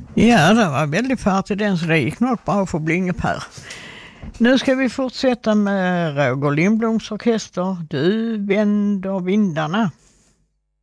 Ja, det var väldigt fart i den, så det gick något bra för Blinge-Per. Nu ska vi fortsätta med Roger Lindbloms orkester. Du vänder vindarna.